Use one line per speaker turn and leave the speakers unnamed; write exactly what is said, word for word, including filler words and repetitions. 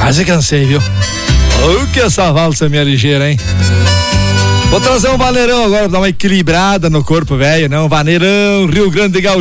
Quase cansei, viu? O que essa valsa minha ligeira, hein? Vou trazer um vaneirão agora pra dar uma equilibrada no corpo, velho, não? Vaneirão, Rio Grande do